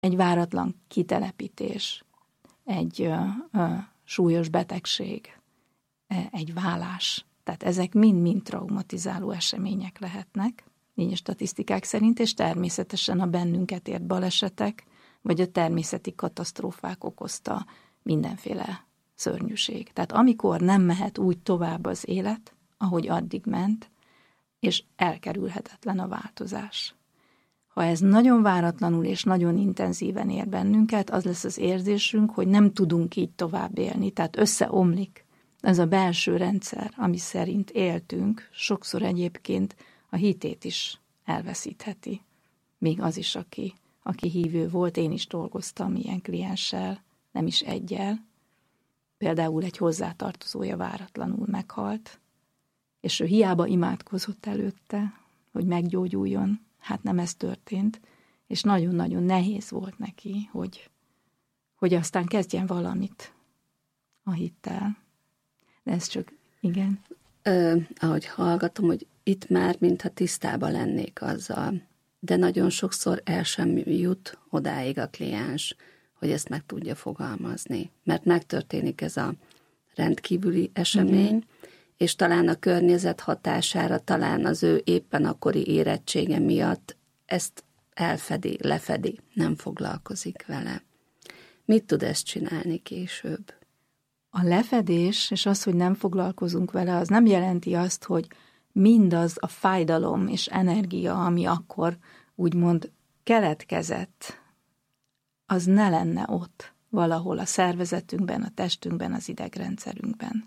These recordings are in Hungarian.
egy váratlan kitelepítés, egy súlyos betegség, egy válás. Tehát ezek mind-mind traumatizáló események lehetnek, így a statisztikák szerint, és természetesen a bennünket ért balesetek, vagy a természeti katasztrófák okozta mindenféle szörnyűség. Tehát amikor nem mehet úgy tovább az élet, ahogy addig ment, és elkerülhetetlen a változás. Ha ez nagyon váratlanul és nagyon intenzíven ér bennünket, az lesz az érzésünk, hogy nem tudunk így tovább élni, tehát összeomlik ez a belső rendszer, ami szerint éltünk, sokszor egyébként a hitét is elveszítheti. Még az is, aki hívő volt, én is dolgoztam ilyen klienssel, nem is egyel. Például egy hozzátartozója váratlanul meghalt, és ő hiába imádkozott előtte, hogy meggyógyuljon. Hát nem ez történt, és nagyon-nagyon nehéz volt neki, hogy aztán kezdjen valamit a hittel. De ez csak, igen. Ahogy hallgatom, hogy itt már mintha tisztában lennék azzal, de nagyon sokszor el sem jut odáig a kliens, hogy ezt meg tudja fogalmazni. Mert megtörténik ez a rendkívüli esemény, és talán a környezet hatására, talán az ő éppen akkori érettsége miatt ezt elfedi, lefedi, nem foglalkozik vele. Mit tud ezt csinálni később? A lefedés, és az, hogy nem foglalkozunk vele, az nem jelenti azt, hogy mindaz a fájdalom és energia, ami akkor úgymond keletkezett, az ne lenne ott valahol a szervezetünkben, a testünkben, az idegrendszerünkben.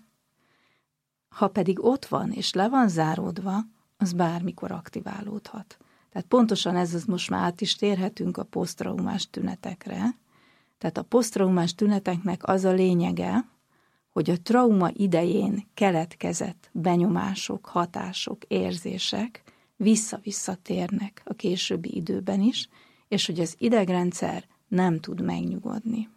Ha pedig ott van, és le van záródva, az bármikor aktiválódhat. Tehát pontosan ez az, most már át is térhetünk a posztraumás tünetekre. Tehát a posztraumás tüneteknek az a lényege, hogy a trauma idején keletkezett benyomások, hatások, érzések vissza-visszatérnek a későbbi időben is, és hogy az idegrendszer nem tud megnyugodni.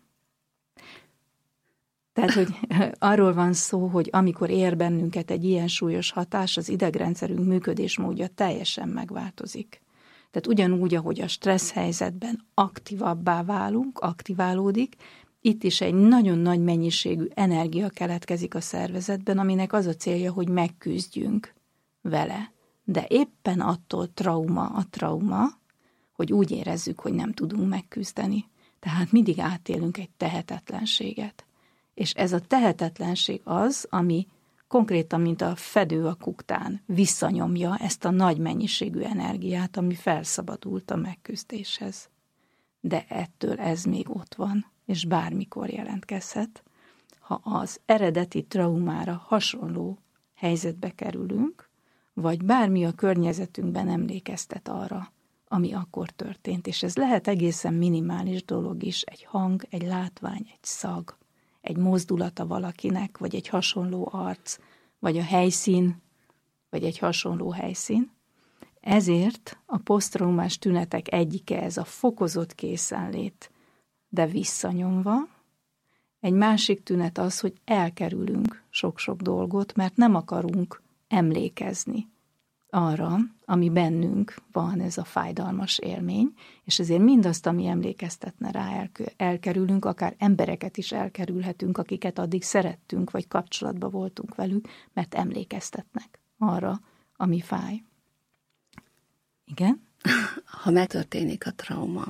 Tehát, hogy arról van szó, hogy amikor ér bennünket egy ilyen súlyos hatás, az idegrendszerünk működésmódja teljesen megváltozik. Tehát ugyanúgy, ahogy a stressz helyzetben aktívabbá válunk, aktiválódik, itt is egy nagyon nagy mennyiségű energia keletkezik a szervezetben, aminek az a célja, hogy megküzdjünk vele. De éppen attól a trauma, hogy úgy érezzük, hogy nem tudunk megküzdeni. Tehát mindig átélünk egy tehetetlenséget. És ez a tehetetlenség az, ami konkrétan, mint a fedő a kuktán, visszanyomja ezt a nagy mennyiségű energiát, ami felszabadult a megküzdéshez. De ettől ez még ott van, és bármikor jelentkezhet. Ha az eredeti traumára hasonló helyzetbe kerülünk, vagy bármi a környezetünkben emlékeztet arra, ami akkor történt. És ez lehet egészen minimális dolog is, egy hang, egy látvány, egy szag, egy mozdulata valakinek, vagy egy hasonló arc, vagy a helyszín, vagy egy hasonló helyszín. Ezért a posztraumás tünetek egyike ez a fokozott készenlét, de visszanyomva. Egy másik tünet az, hogy elkerülünk sok-sok dolgot, mert nem akarunk emlékezni arra, ami bennünk van, ez a fájdalmas élmény, és ezért mindazt, ami emlékeztetne rá, elkerülünk, akár embereket is elkerülhetünk, akiket addig szerettünk, vagy kapcsolatban voltunk velük, mert emlékeztetnek arra, ami fáj. Igen? Ha megtörténik a trauma,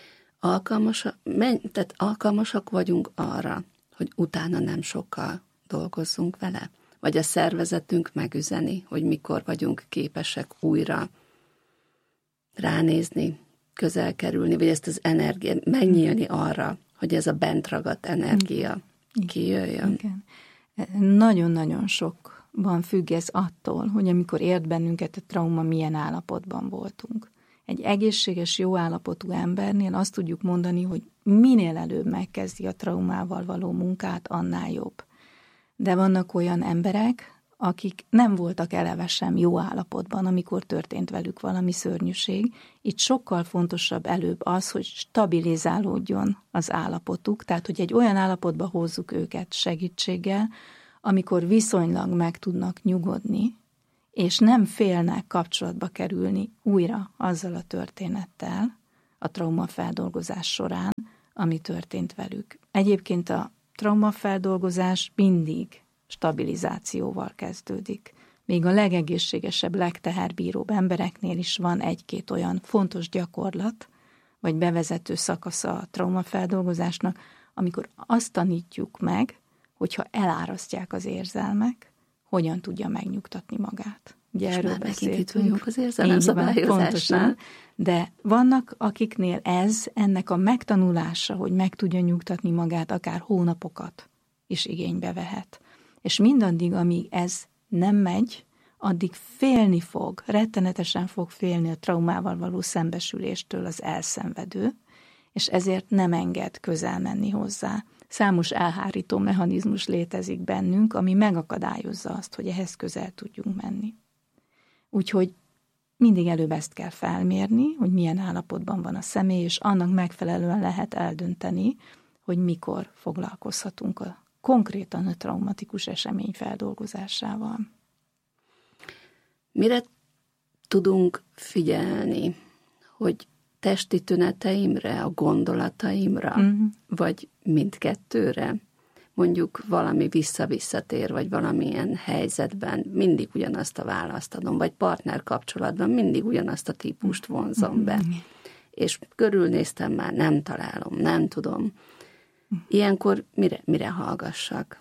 alkalmasak vagyunk arra, hogy utána nem sokkal dolgozzunk vele? Vagy a szervezetünk megüzeni, hogy mikor vagyunk képesek újra ránézni, közel kerülni, vagy ezt az energiát megnyílni arra, hogy ez a bent ragadt energia kijöjjön. Igen. Nagyon-nagyon sokban függ ez attól, hogy amikor ért bennünket a trauma, milyen állapotban voltunk. Egy egészséges, jó állapotú embernél azt tudjuk mondani, hogy minél előbb megkezdi a traumával való munkát, annál jobb. De vannak olyan emberek, akik nem voltak eleve sem jó állapotban, amikor történt velük valami szörnyűség. Itt sokkal fontosabb előbb az, hogy stabilizálódjon az állapotuk, tehát hogy egy olyan állapotba hozzuk őket segítséggel, amikor viszonylag meg tudnak nyugodni, és nem félnek kapcsolatba kerülni újra azzal a történettel, a traumafeldolgozás során, ami történt velük. Egyébként a traumafeldolgozás mindig stabilizációval kezdődik. Még a legegészségesebb, legteherbíróbb embereknél is van egy-két olyan fontos gyakorlat, vagy bevezető szakasza a traumafeldolgozásnak, amikor azt tanítjuk meg, hogyha elárasztják az érzelmek, hogyan tudja megnyugtatni magát. Ugye és erről beszéltünk. Az érzelemszabályozásnál. De vannak, akiknél ennek a megtanulása, hogy meg tudja nyugtatni magát, akár hónapokat is igénybe vehet. És mindaddig, amíg ez nem megy, addig félni fog, rettenetesen fog félni a traumával való szembesüléstől az elszenvedő, és ezért nem enged közel menni hozzá. Számos elhárító mechanizmus létezik bennünk, ami megakadályozza azt, hogy ehhez közel tudjunk menni. Úgyhogy mindig előbb ezt kell felmérni, hogy milyen állapotban van a személy, és annak megfelelően lehet eldönteni, hogy mikor foglalkozhatunk konkrétan a traumatikus esemény feldolgozásával. Mire tudunk figyelni, hogy testi tüneteimre, a gondolataimra, vagy mindkettőre? Mondjuk valami visszatér, vagy valamilyen helyzetben mindig ugyanazt a választ adom, vagy partnerkapcsolatban mindig ugyanazt a típust vonzom be. És körülnéztem már, nem találom, nem tudom. Ilyenkor mire hallgassak?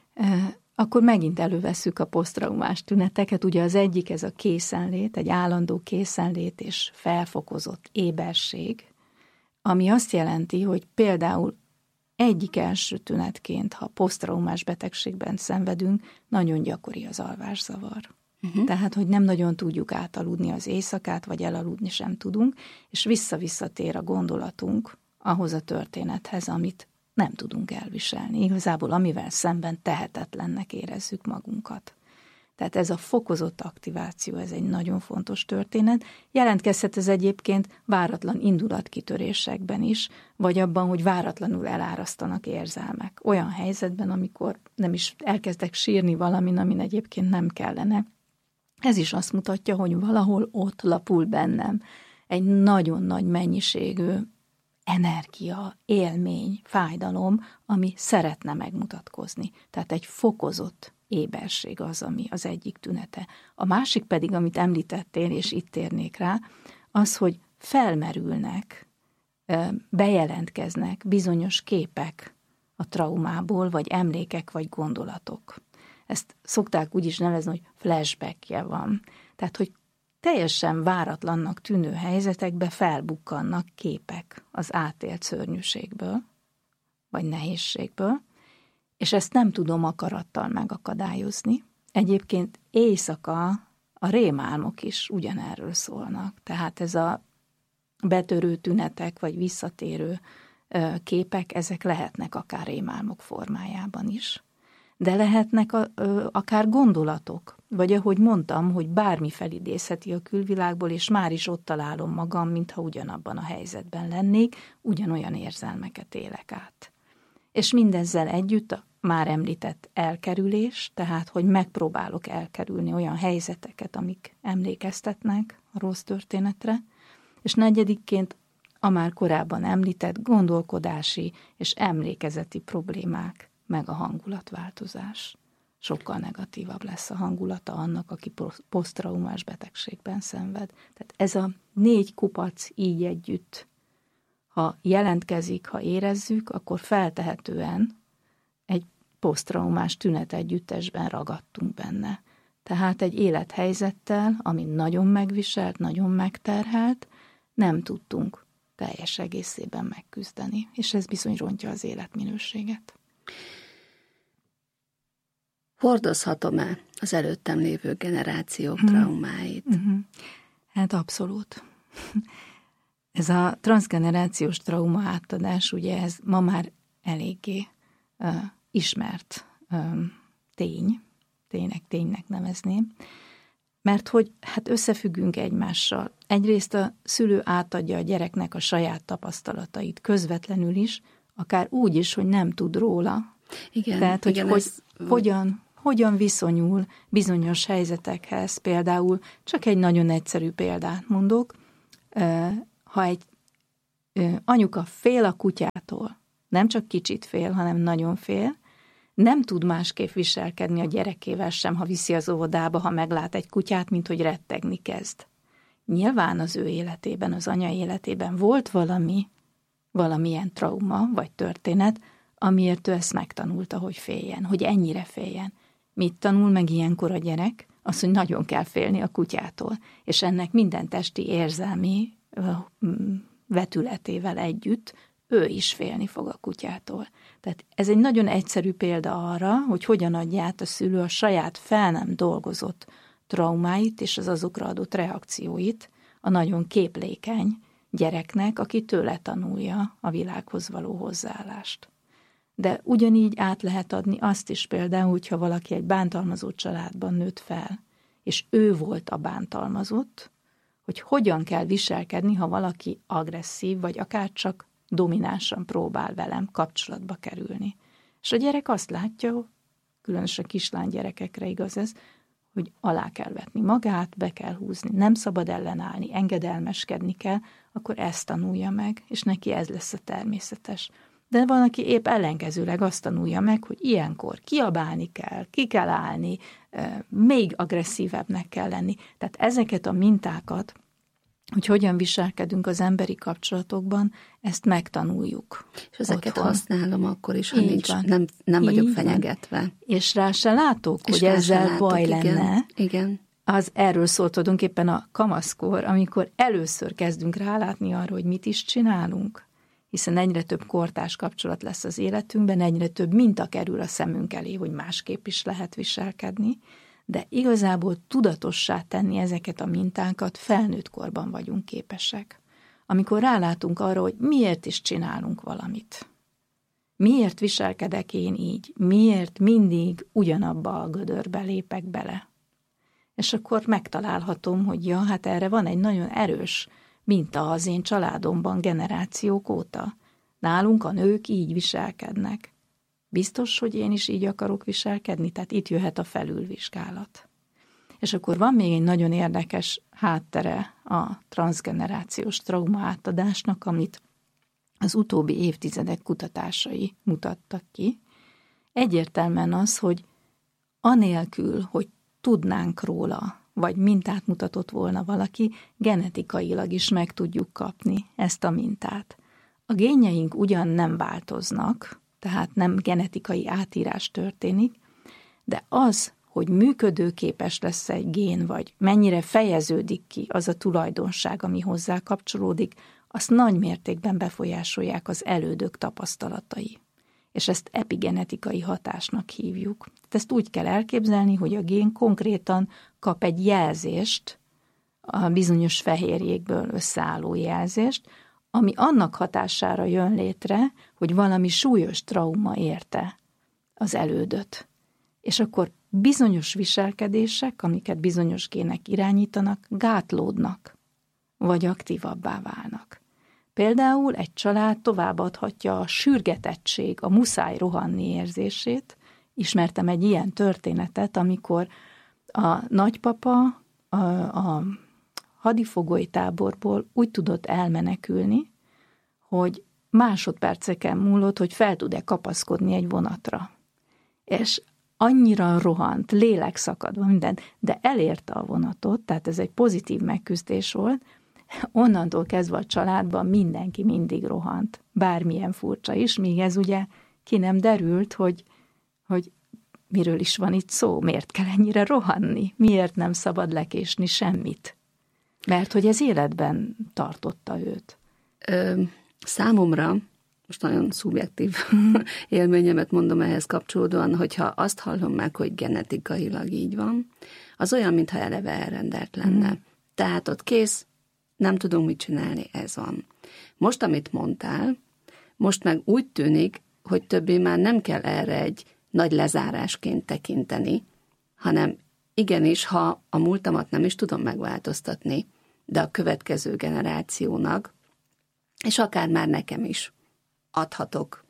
Akkor megint elővesszük a posztraumás tüneteket. Ugye az egyik ez a készenlét, egy állandó készenlét és felfokozott éberség, ami azt jelenti, hogy például egyik első tünetként, ha posztraumás betegségben szenvedünk, nagyon gyakori az alvászavar. Tehát, hogy nem nagyon tudjuk átaludni az éjszakát, vagy elaludni sem tudunk, és visszatér a gondolatunk ahhoz a történethez, amit nem tudunk elviselni. Igazából amivel szemben tehetetlennek érezzük magunkat. Tehát ez a fokozott aktiváció, ez egy nagyon fontos történet. Jelentkezhet ez egyébként váratlan indulatkitörésekben is, vagy abban, hogy váratlanul elárasztanak érzelmek. Olyan helyzetben, amikor nem is elkezdek sírni valamin, amin egyébként nem kellene. Ez is azt mutatja, hogy valahol ott lapul bennem egy nagyon nagy mennyiségű energia, élmény, fájdalom, ami szeretne megmutatkozni. Tehát egy fokozott éberség az, ami az egyik tünete. A másik pedig, amit említettél, és itt térnék rá, az, hogy felmerülnek, bejelentkeznek bizonyos képek a traumából, vagy emlékek, vagy gondolatok. Ezt szokták úgy is nevezni, hogy flashbackje van. Tehát, hogy teljesen váratlannak tűnő helyzetekbe felbukkannak képek az átélt szörnyűségből, vagy nehézségből, és ezt nem tudom akarattal megakadályozni. Egyébként éjszaka a rémálmok is ugyanerről szólnak. Tehát ez a betörő tünetek, vagy visszatérő képek, ezek lehetnek akár rémálmok formájában is. De lehetnek akár gondolatok, vagy ahogy mondtam, hogy bármi felidézheti a külvilágból, és már is ott találom magam, mintha ugyanabban a helyzetben lennék, ugyanolyan érzelmeket élek át. És mindezzel együtt a már említett elkerülés, tehát hogy megpróbálok elkerülni olyan helyzeteket, amik emlékeztetnek a rossz történetre, és negyedikként a már korábban említett gondolkodási és emlékezeti problémák, meg a hangulatváltozás. Sokkal negatívabb lesz a hangulata annak, aki posztraumás betegségben szenved. Tehát ez a 4 kupac így együtt, ha jelentkezik, ha érezzük, akkor feltehetően egy posztraumás tünet együttesben ragadtunk benne. Tehát egy élethelyzettel, ami nagyon megviselt, nagyon megterhelt, nem tudtunk teljes egészében megküzdeni, és ez bizony rontja az életminőséget. Hordozhatom-e az előttem lévő generációk traumáit? Hát abszolút. Ez a transzgenerációs trauma átadás, ugye ez ma már eléggé ismert tény, ténynek nevezném, mert hogy hát összefüggünk egymással. Egyrészt a szülő átadja a gyereknek a saját tapasztalatait közvetlenül is, akár úgy is, hogy nem tud róla. Igen, tehát, igen, hogy hogyan viszonyul bizonyos helyzetekhez. Például csak egy nagyon egyszerű példát mondok, ha egy anyuka fél a kutyától, nem csak kicsit fél, hanem nagyon fél, nem tud másképp viselkedni a gyerekével sem, ha viszi az óvodába, ha meglát egy kutyát, mint hogy rettegni kezd. Nyilván az ő életében, az anya életében volt valamilyen trauma vagy történet, amiért ő ezt megtanulta, hogy féljen, hogy ennyire féljen. Mit tanul meg ilyenkor a gyerek? Az, hogy nagyon kell félni a kutyától, és ennek minden testi érzelmi vetületével együtt ő is félni fog a kutyától. Tehát ez egy nagyon egyszerű példa arra, hogy hogyan adja át a szülő a saját fel nem dolgozott traumáit és az azokra adott reakcióit a nagyon képlékeny gyereknek, aki tőle tanulja a világhoz való hozzáállást. De ugyanígy át lehet adni azt is például, hogyha valaki egy bántalmazó családban nőtt fel, és ő volt a bántalmazott, hogy hogyan kell viselkedni, ha valaki agresszív, vagy akár csak dominánsan próbál velem kapcsolatba kerülni. És a gyerek azt látja, különösen kislány gyerekekre igaz ez, hogy alá kell vetni magát, be kell húzni, nem szabad ellenállni, engedelmeskedni kell, akkor ezt tanulja meg, és neki ez lesz a természetes. De van, aki épp ellenkezőleg azt tanulja meg, hogy ilyenkor kiabálni kell, ki kell állni, még agresszívebbnek kell lenni. Tehát ezeket a mintákat, hogy hogyan viselkedünk az emberi kapcsolatokban, ezt megtanuljuk. És ezeket otthon használom akkor is, ha nem vagyok fenyegetve. És rá se látok, hogy ezzel baj lenne. Igen. Az erről szólt tulajdonképpen a kamaszkor, amikor először kezdünk rálátni arra, hogy mit is csinálunk. Hiszen egyre több kortárs kapcsolat lesz az életünkben, egyre több minta kerül a szemünk elé, hogy másképp is lehet viselkedni, de igazából tudatossá tenni ezeket a mintákat felnőtt korban vagyunk képesek. Amikor rálátunk arra, hogy miért is csinálunk valamit. Miért viselkedek én így? Miért mindig ugyanabba a gödörbe lépek bele? És akkor megtalálhatom, hogy ja, hát erre van egy nagyon erős minta az én családomban generációk óta. Nálunk a nők így viselkednek. Biztos, hogy én is így akarok viselkedni? Tehát itt jöhet a felülvizsgálat. És akkor van még egy nagyon érdekes háttere a transzgenerációs trauma átadásnak, amit az utóbbi évtizedek kutatásai mutattak ki. Egyértelműen az, hogy anélkül, hogy tudnánk róla, vagy mintát mutatott volna valaki, genetikailag is meg tudjuk kapni ezt a mintát. A génjeink ugyan nem változnak, tehát nem genetikai átírás történik, de az, hogy működőképes lesz egy gén, vagy mennyire fejeződik ki az a tulajdonság, ami hozzá kapcsolódik, azt nagy mértékben befolyásolják az elődök tapasztalatai. És ezt epigenetikai hatásnak hívjuk. Ezt úgy kell elképzelni, hogy a gén konkrétan kap egy jelzést, a bizonyos fehérjékből összeálló jelzést, ami annak hatására jön létre, hogy valami súlyos trauma érte az elődöt. És akkor bizonyos viselkedések, amiket bizonyos gének irányítanak, gátlódnak, vagy aktívabbá válnak. Például egy család továbbadhatja a sürgetettség, a muszáj rohanni érzését. Ismertem egy ilyen történetet, amikor a nagypapa a hadifogoly táborból úgy tudott elmenekülni, hogy másodperceken múlott, hogy fel tud-e kapaszkodni egy vonatra. És annyira rohant, lélekszakadva minden, de elérte a vonatot, tehát ez egy pozitív megküzdés volt. Onnantól kezdve a családban mindenki mindig rohant, bármilyen furcsa is, míg ez ugye ki nem derült, hogy miről is van itt szó, miért kell ennyire rohanni, miért nem szabad lekésni semmit. Mert hogy ez életben tartotta őt. Számomra, most nagyon szubjektív élményemet mondom ehhez kapcsolódóan, hogyha azt hallom meg, hogy genetikailag így van, az olyan, mintha eleve elrendelt lenne. Tehát ott kész, nem tudunk mit csinálni, ez van. Most, amit mondtál, most meg úgy tűnik, hogy többé már nem kell erre egy nagy lezárásként tekinteni, hanem igenis, ha a múltamat nem is tudom megváltoztatni, de a következő generációnak, és akár már nekem is adhatok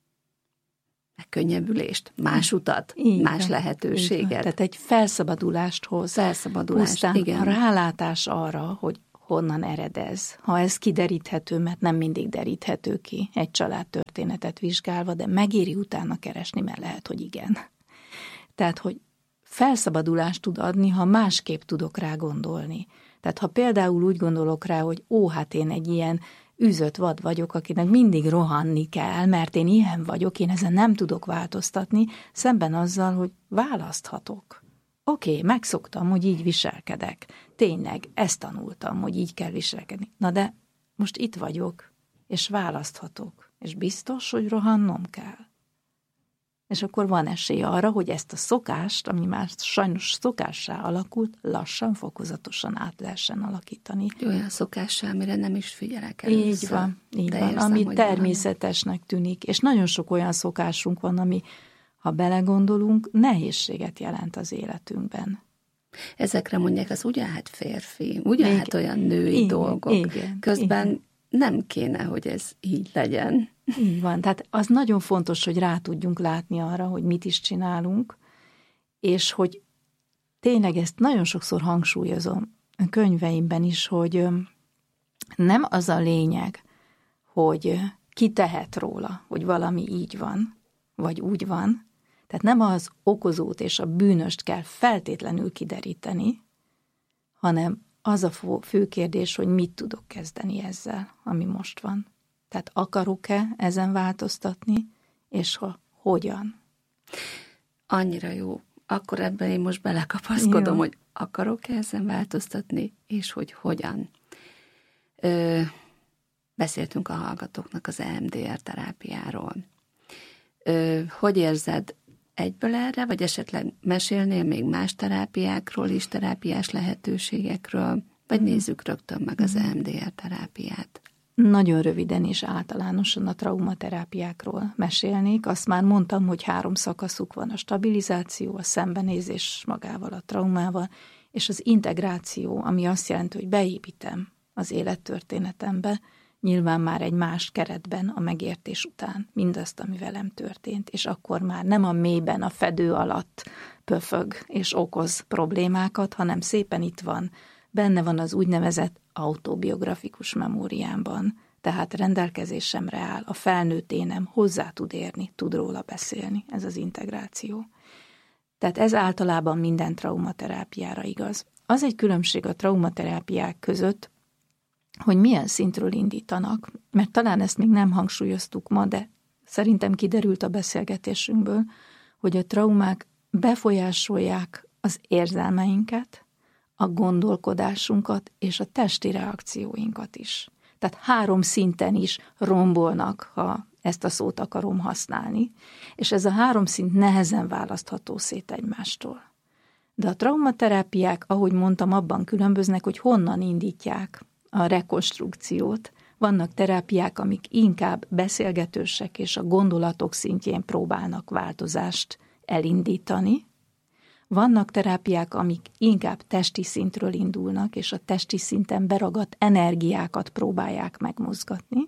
megkönnyebbülést, más utat, más lehetőséget. Tehát egy felszabadulást hoz. Felszabadulást, igen. A rálátás arra, honnan ered ez. Ha ez kideríthető, mert nem mindig deríthető ki egy családtörténetet vizsgálva, de megéri utána keresni, mert lehet, hogy igen. Tehát, hogy felszabadulást tud adni, ha másképp tudok rá gondolni. Tehát, ha például úgy gondolok rá, hogy hát én egy ilyen űzött vad vagyok, akinek mindig rohanni kell, mert én ilyen vagyok, én ezen nem tudok változtatni, szemben azzal, hogy választhatok. Oké, megszoktam, hogy így viselkedek. Tényleg, ezt tanultam, hogy így kell viselkedni. Na de most itt vagyok, és választhatok. És biztos, hogy rohannom kell. És akkor van esély arra, hogy ezt a szokást, ami már sajnos szokássá alakult, lassan, fokozatosan át lehessen alakítani. Olyan szokássá, amire nem is figyelek először. Így van, ami természetesnek tűnik. És nagyon sok olyan szokásunk van, ami, ha belegondolunk, nehézséget jelent az életünkben. Ezekre mondják, az ugye hát férfi, ugye hát olyan női dolgok. Igen, közben nem kéne, hogy ez így legyen. Így van, tehát az nagyon fontos, hogy rá tudjunk látni arra, hogy mit is csinálunk, és hogy tényleg ezt nagyon sokszor hangsúlyozom a könyveimben is, hogy nem az a lényeg, hogy ki tehet róla, hogy valami így van, vagy úgy van. Tehát nem az okozót és a bűnöst kell feltétlenül kideríteni, hanem az a fő kérdés, hogy mit tudok kezdeni ezzel, ami most van. Tehát akarok-e ezen változtatni, és hogyan? Annyira jó. Akkor ebben én most belekapaszkodom, hogy akarok-e ezen változtatni, és hogy hogyan. Beszéltünk a hallgatóknak az EMDR terápiáról. Hogy érzed egyből erre, vagy esetleg mesélnél még más terápiákról is, terápiás lehetőségekről, vagy nézzük rögtön meg az EMDR terápiát? Nagyon röviden és általánosan a traumaterápiákról mesélnék. Azt már mondtam, hogy 3 szakaszuk van: a stabilizáció, a szembenézés magával, a traumával, és az integráció, ami azt jelenti, hogy beépítem az élettörténetembe, nyilván már egy más keretben a megértés után mindazt, ami velem történt, és akkor már nem a mélyben, a fedő alatt pöfög és okoz problémákat, hanem szépen itt van, benne van az úgynevezett autobiografikus memóriámban, tehát rendelkezésemre áll, a felnőtt énem hozzá tud érni, tud róla beszélni, ez az integráció. Tehát ez általában minden traumaterápiára igaz. Az egy különbség a traumaterápiák között, hogy milyen szintről indítanak, mert talán ezt még nem hangsúlyoztuk ma, de szerintem kiderült a beszélgetésünkből, hogy a traumák befolyásolják az érzelmeinket, a gondolkodásunkat és a testi reakcióinkat is. Tehát 3 szinten is rombolnak, ha ezt a szót akarom használni, és ez a 3 szint nehezen választható szét egymástól. De a traumaterápiák, ahogy mondtam, abban különböznek, hogy honnan indítják a rekonstrukciót. Vannak terápiák, amik inkább beszélgetősek, és a gondolatok szintjén próbálnak változást elindítani. Vannak terápiák, amik inkább testi szintről indulnak, és a testi szinten beragadt energiákat próbálják megmozgatni.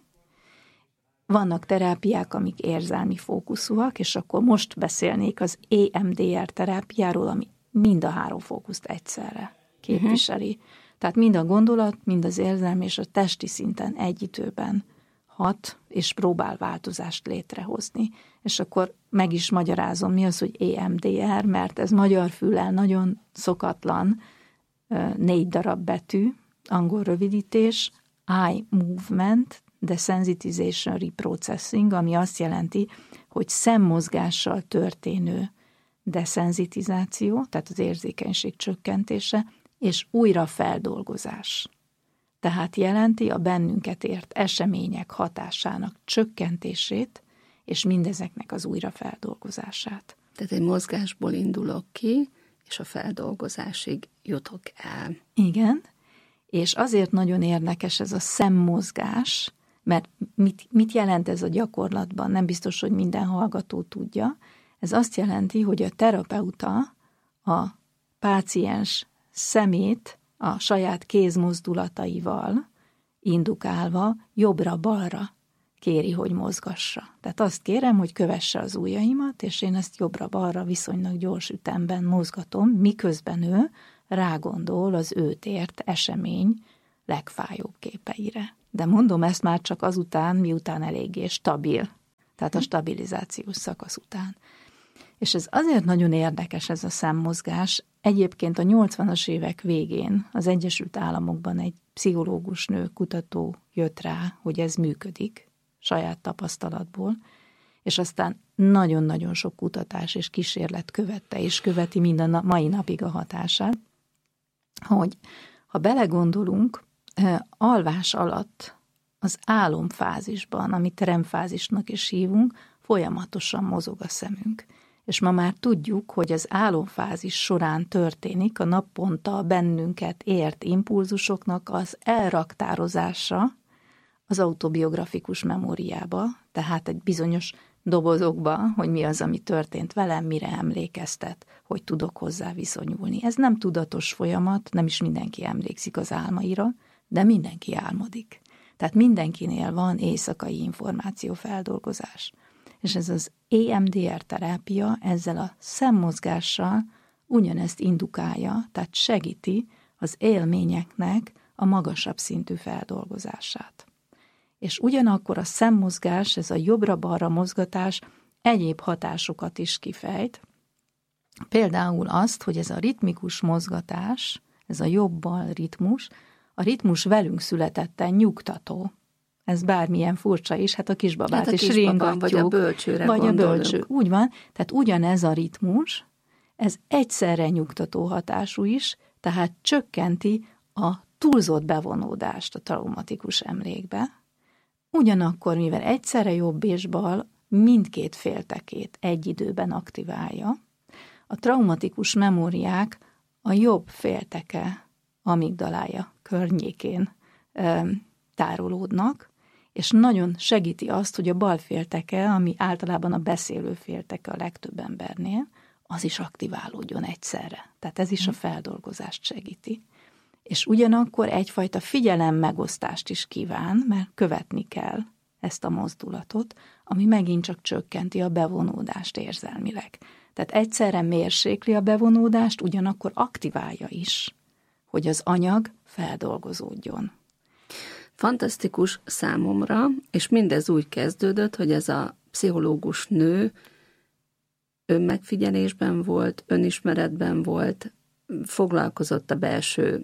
Vannak terápiák, amik érzelmi fókuszúak, és akkor most beszélnék az EMDR terápiáról, ami mind a 3 fókuszt egyszerre képviseli. Tehát mind a gondolat, mind az érzelmi és a testi szinten egy időben hat, és próbál változást létrehozni. És akkor meg is magyarázom, mi az, hogy EMDR, mert ez magyar füllel nagyon szokatlan, 4 darab betű, angol rövidítés, Eye Movement, Desensitization Reprocessing, ami azt jelenti, hogy szemmozgással történő deszenzitizáció, tehát az érzékenység csökkentése, és újrafeldolgozás. Tehát jelenti a bennünket ért események hatásának csökkentését, és mindezeknek az újrafeldolgozását. Tehát egy mozgásból indulok ki, és a feldolgozásig jutok el. Igen, és azért nagyon érdekes ez a szemmozgás, mert mit jelent ez a gyakorlatban? Nem biztos, hogy minden hallgató tudja. Ez azt jelenti, hogy a terapeuta a páciens szemét a saját kézmozdulataival indukálva jobbra-balra kéri, hogy mozgassa. Tehát azt kérem, hogy kövesse az ujjaimat, és én ezt jobbra-balra viszonylag gyors ütemben mozgatom, miközben ő rágondol az őt ért eseményre, legfájóbb képeire. De mondom ezt már csak azután, miután eléggé stabil, tehát a stabilizációs szakasz után. És ez azért nagyon érdekes ez a szemmozgás. Egyébként a 80-as évek végén az Egyesült Államokban egy pszichológus nő, kutató jött rá, hogy ez működik saját tapasztalatból, és aztán nagyon-nagyon sok kutatás és kísérlet követte, és követi mind mai napig a hatását, hogy ha belegondolunk, alvás alatt az álomfázisban, amit REM-fázisnak is hívunk, folyamatosan mozog a szemünk. És ma már tudjuk, hogy az álomfázis során történik a naponta bennünket ért impulzusoknak az elraktározása az autobiografikus memóriába, tehát egy bizonyos dobozokba, hogy mi az, ami történt velem, mire emlékeztet, hogy tudok hozzá viszonyulni. Ez nem tudatos folyamat, nem is mindenki emlékszik az álmaira, de mindenki álmodik. Tehát mindenkinél van éjszakai információfeldolgozás. És ez az EMDR terápia ezzel a szemmozgással ugyanezt indukálja, tehát segíti az élményeknek a magasabb szintű feldolgozását. És ugyanakkor a szemmozgás, ez a jobbra-balra mozgatás egyéb hatásokat is kifejt. Például azt, hogy ez a ritmikus mozgatás, ez a jobb-bal ritmus, a ritmus velünk születetten nyugtató. Ez bármilyen furcsa is, hát a kisbabát hát is ringatjuk. Vagy a bölcsőre vagy gondolunk. A bölcső. Úgy van, tehát ugyanez a ritmus, ez egyszerre nyugtató hatású is, tehát csökkenti a túlzott bevonódást a traumatikus emlékbe. Ugyanakkor, mivel egyszerre jobb és bal mindkét féltekét egy időben aktiválja, a traumatikus memóriák a jobb félteke amigdalája környékén tárolódnak, és nagyon segíti azt, hogy a bal félteke, ami általában a beszélő félteke a legtöbb embernél, az is aktiválódjon egyszerre. Tehát ez is a feldolgozást segíti. És ugyanakkor egyfajta figyelemmegosztást is kíván, mert követni kell ezt a mozdulatot, ami megint csak csökkenti a bevonódást érzelmileg. Tehát egyszerre mérsékli a bevonódást, ugyanakkor aktiválja is, hogy az anyag feldolgozódjon. Fantasztikus számomra, és mindez úgy kezdődött, hogy ez a pszichológus nő önmegfigyelésben volt, önismeretben volt, foglalkozott a belső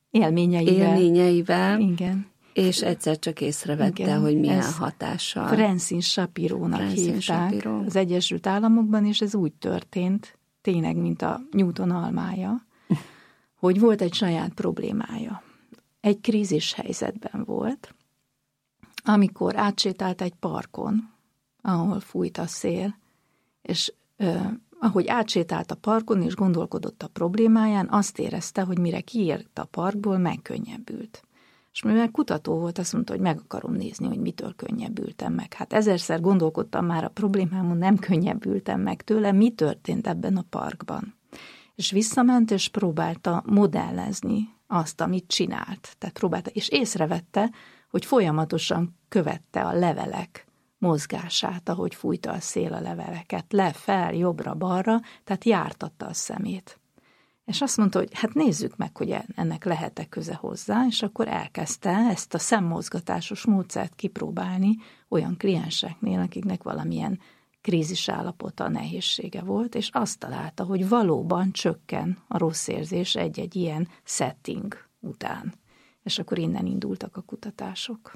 élményeivel. Igen. És egyszer csak észrevette, igen, hogy milyen hatással. Francine Shapiro-nak hívták az Egyesült Államokban, és ez úgy történt, tényleg, mint a Newton almája, hogy volt egy saját problémája. Egy krízis helyzetben volt, amikor átsétált egy parkon, ahol fújt a szél, és ahogy átsétált a parkon, és gondolkodott a problémáján, azt érezte, hogy mire kiért a parkból, megkönnyebbült. És mivel kutató volt, azt mondta, hogy meg akarom nézni, hogy mitől könnyebbültem meg. Hát ezerszer gondolkodtam már a problémámon, nem könnyebbültem meg tőle, mi történt ebben a parkban. És visszament, és próbálta modellezni azt, amit csinált. Tehát próbálta, és észrevette, hogy folyamatosan követte a levelek mozgását, ahogy fújta a szél a leveleket, le, fel, jobbra, balra, tehát jártatta a szemét. És azt mondta, hogy hát nézzük meg, hogy ennek lehet-e köze hozzá, és akkor elkezdte ezt a szemmozgatásos módszert kipróbálni olyan klienseknél, akiknek valamilyen krízisállapota, nehézsége volt, és azt találta, hogy valóban csökken a rossz érzés egy-egy ilyen setting után. És akkor innen indultak a kutatások.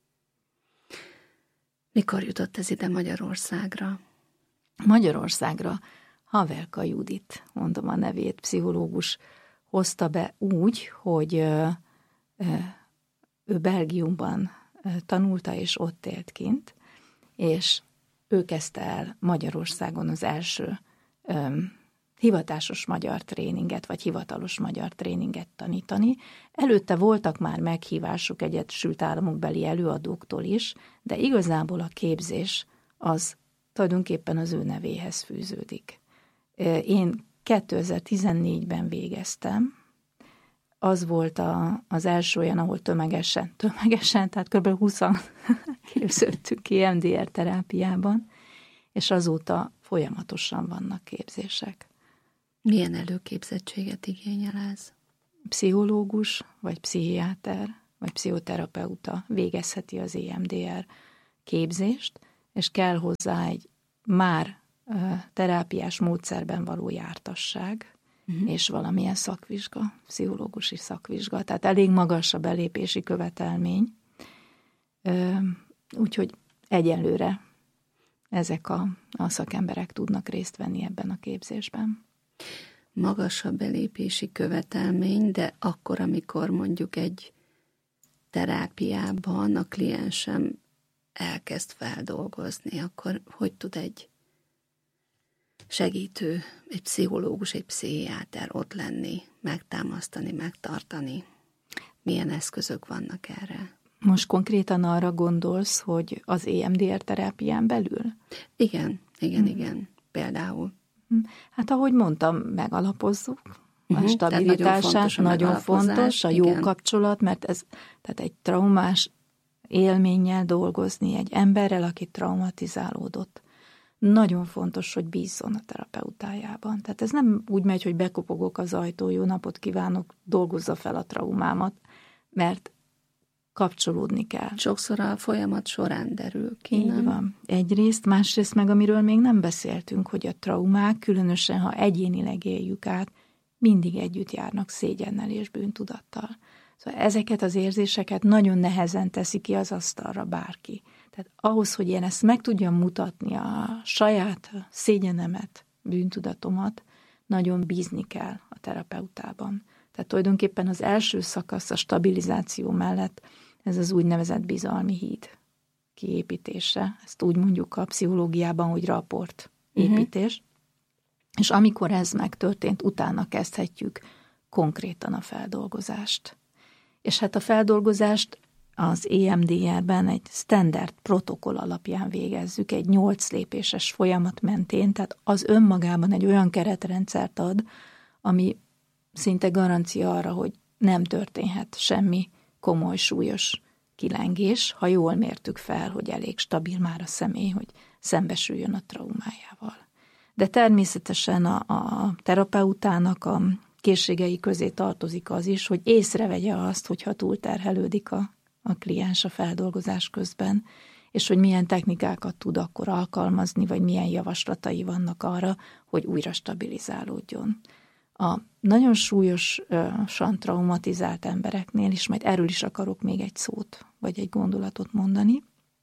Mikor jutott ez ide Magyarországra? Magyarországra Havelka Judit, mondom a nevét, pszichológus, hozta be úgy, hogy ő Belgiumban tanulta, és ott élt kint, és ő kezdte el Magyarországon az első hivatásos magyar tréninget, vagy hivatalos magyar tréninget tanítani. Előtte voltak már meghívások Egyesült Államokbeli előadóktól is, de igazából a képzés az tulajdonképpen az ő nevéhez fűződik. Én 2014-ben végeztem, az volt az első olyan, ahol tömegesen, tehát kb. 20-an képződtünk ki EMDR terápiában, és azóta folyamatosan vannak képzések. Milyen előképzettséget igényel ez? Pszichológus vagy pszichiáter, vagy pszichoterapeuta végezheti az EMDR képzést, és kell hozzá egy már terápiás módszerben való jártasság, és valamilyen szakvizsga, pszichológusi szakvizsga. Tehát elég magas a belépési követelmény. Úgyhogy egyelőre ezek a szakemberek tudnak részt venni ebben a képzésben. Magas a belépési követelmény, de akkor, amikor mondjuk egy terápiában a kliensem elkezd feldolgozni, akkor hogy tud egy segítő, egy pszichológus, egy pszichiáter ott lenni, megtámasztani, megtartani? Milyen eszközök vannak erre? Most konkrétan arra gondolsz, hogy az EMDR terápián belül? Igen, például. Hát ahogy mondtam, megalapozzuk a stabilitását, nagyon fontos a jó kapcsolat, mert ez, tehát egy traumás élménnyel dolgozni, egy emberrel, aki traumatizálódott. Nagyon fontos, hogy bízzon a terapeutájában. Tehát ez nem úgy megy, hogy bekopogok az ajtó, jó napot kívánok, dolgozza fel a traumámat, mert kapcsolódni kell. Sokszor a folyamat során derül ki, így nem? van. Egyrészt, másrészt meg, amiről még nem beszéltünk, hogy a traumák, különösen ha egyénileg éljük át, mindig együtt járnak szégyennel és bűntudattal. Szóval ezeket az érzéseket nagyon nehezen teszi ki az asztalra bárki. Tehát ahhoz, hogy én ezt meg tudjam mutatni, a saját szégyenemet, bűntudatomat, nagyon bízni kell a terapeutában. Tehát tulajdonképpen az első szakasz a stabilizáció mellett ez az úgynevezett bizalmi híd kiépítése. Ezt úgy mondjuk a pszichológiában, hogy rapport építés. És amikor ez megtörtént, utána kezdhetjük konkrétan a feldolgozást. És hát a feldolgozást az EMDR-ben egy standard protokoll alapján végezzük, egy 8 lépéses folyamat mentén, tehát az önmagában egy olyan keretrendszert ad, ami szinte garancia arra, hogy nem történhet semmi komoly, súlyos kilengés, ha jól mértük fel, hogy elég stabil már a személy, hogy szembesüljön a traumájával. De természetesen a terapeutának a készségei közé tartozik az is, hogy észrevegye azt, hogyha túlterhelődik a kliens a feldolgozás közben, és hogy milyen technikákat tud akkor alkalmazni, vagy milyen javaslatai vannak arra, hogy újra stabilizálódjon. A nagyon súlyosan traumatizált embereknél, és majd erről is akarok még egy szót, vagy egy gondolatot mondani,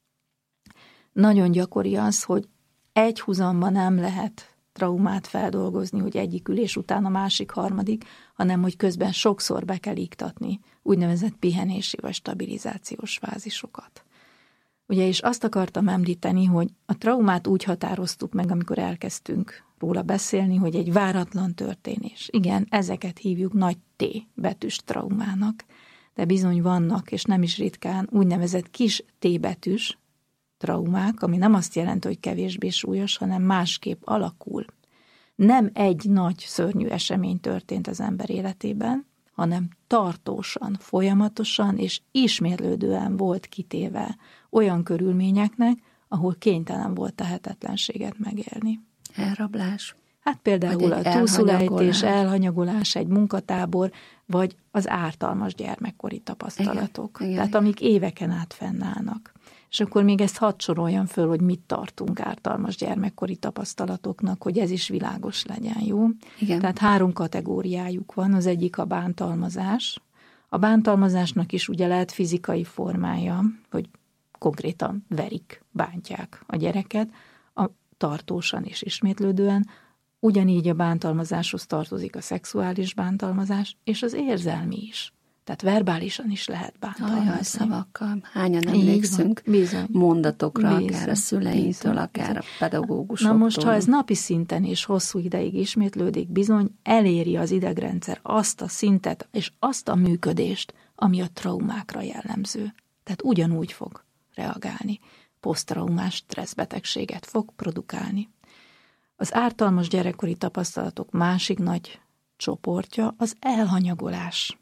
nagyon gyakori az, hogy egy huzamban nem lehet traumát feldolgozni, hogy egyik ülés után a másik, harmadik, hanem hogy közben sokszor be kell iktatni úgynevezett pihenési vagy stabilizációs fázisokat. Ugye, és azt akartam említeni, hogy a traumát úgy határoztuk meg, amikor elkezdtünk róla beszélni, hogy egy váratlan történés. Igen, ezeket hívjuk nagy T betűs traumának, de bizony vannak, és nem is ritkán úgynevezett kis T betűs traumák, ami nem azt jelenti, hogy kevésbé súlyos, hanem másképp alakul. Nem egy nagy, szörnyű esemény történt az ember életében, hanem tartósan, folyamatosan és ismétlődően volt kitéve olyan körülményeknek, ahol kénytelen volt tehetetlenséget megélni. Elrablás. Hát például a túlszulejtés, elhanyagolás, egy munkatábor, vagy az ártalmas gyermekkori tapasztalatok. Igen. Tehát amik éveken át fennállnak. És akkor még ezt hadd soroljam föl, hogy mit tartunk ártalmas gyermekkori tapasztalatoknak, hogy ez is világos legyen, jó? Igen. Tehát 3 kategóriájuk van, az egyik a bántalmazás. A bántalmazásnak is ugye lehet fizikai formája, hogy konkrétan verik, bántják a gyereket, tartósan és ismétlődően. Ugyanígy a bántalmazáshoz tartozik a szexuális bántalmazás, és az érzelmi is. Tehát verbálisan is lehet bántalmazni. Ajaj, szavakkal. Hányan emlékszünk mondatokra, akár a szüleintől, akár a pedagógusoktól. Na most, ha ez napi szinten és hosszú ideig ismétlődik, bizony eléri az idegrendszer azt a szintet és azt a működést, ami a traumákra jellemző. Tehát ugyanúgy fog reagálni. Posztraumás stresszbetegséget fog produkálni. Az ártalmas gyerekkori tapasztalatok másik nagy csoportja az elhanyagolás.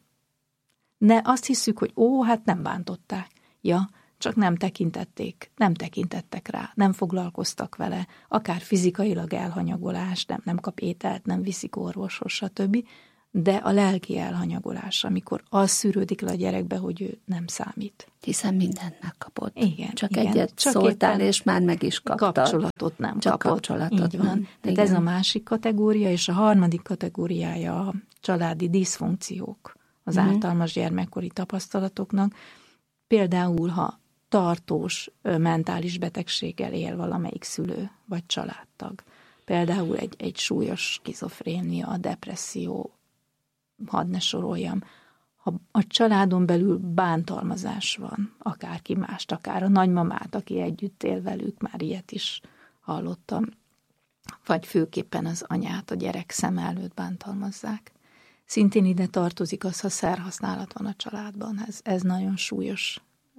Ne azt hiszük, hogy hát nem bántották. Ja, csak nem tekintettek rá, nem foglalkoztak vele, akár fizikailag elhanyagolás, nem kap ételt, nem viszik orvoshoz, stb. de a lelki elhanyagolás, amikor az szűrődik le a gyerekbe, hogy ő nem számít. Hiszen mindent megkapott. Igen, Csak igen. egyet Csak szóltál, és már meg is kaptad. Kapcsolatot nem Csak kapott. kapcsolatot Így van. van. Tehát ez a másik kategória, és a harmadik kategóriája a családi diszfunkciók az ártalmas gyermekkori tapasztalatoknak. Például, ha tartós mentális betegséggel él valamelyik szülő vagy családtag. Például egy súlyos skizofrénia, depresszió, hadd ne soroljam. Ha a családon belül bántalmazás van, akárki mást, akár a nagymamát, aki együtt él velük, már ilyet is hallottam, vagy főképpen az anyát a gyerek szem előtt bántalmazzák. Szintén ide tartozik az, ha szerhasználat van a családban. Ez nagyon súlyos,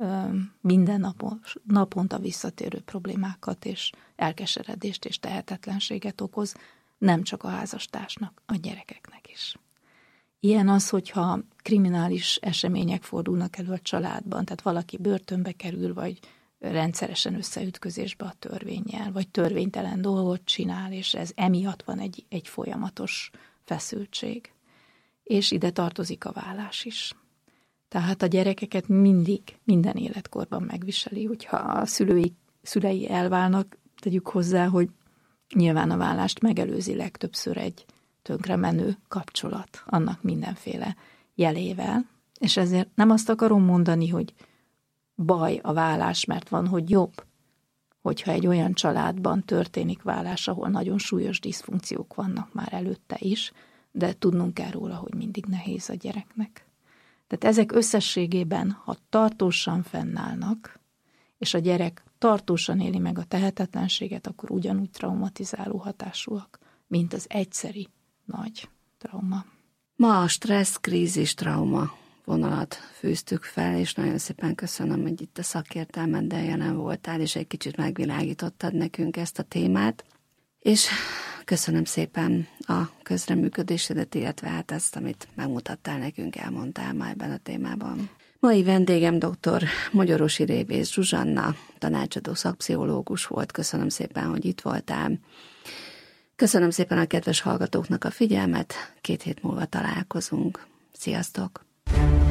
minden naponta visszatérő problémákat és elkeseredést és tehetetlenséget okoz, nem csak a házastársnak, a gyerekeknek is. Ilyen az, hogyha kriminális események fordulnak elő a családban, tehát valaki börtönbe kerül, vagy rendszeresen összeütközésbe a törvénnyel, vagy törvénytelen dolgot csinál, és ez emiatt van egy folyamatos feszültség. És ide tartozik a vállás is. Tehát a gyerekeket mindig, minden életkorban megviseli, hogyha a szülei elválnak, tegyük hozzá, hogy nyilván a vállást megelőzi legtöbbször egy tönkremenő kapcsolat, annak mindenféle jelével, és ezért nem azt akarom mondani, hogy baj a vállás, mert van, hogy jobb, hogyha egy olyan családban történik vállás, ahol nagyon súlyos diszfunkciók vannak már előtte is, de tudnunk kell róla, hogy mindig nehéz a gyereknek. Tehát ezek összességében, ha tartósan fennállnak, és a gyerek tartósan éli meg a tehetetlenséget, akkor ugyanúgy traumatizáló hatásúak, mint az egyszeri nagy trauma. Ma a stressz-krízis trauma vonalat fűztük fel, és nagyon szépen köszönöm, hogy itt a szakértelmeddel jelen voltál, és egy kicsit megvilágítottad nekünk ezt a témát. És köszönöm szépen a közreműködésedet, illetve hát ezt, amit megmutattál nekünk, elmondtál már ebben a témában. Mai vendégem dr. Magyorosi Révész Zsuzsanna, tanácsadó szakpszichológus volt. Köszönöm szépen, hogy itt voltál. Köszönöm szépen a kedves hallgatóknak a figyelmet. 2 hét múlva találkozunk. Sziasztok!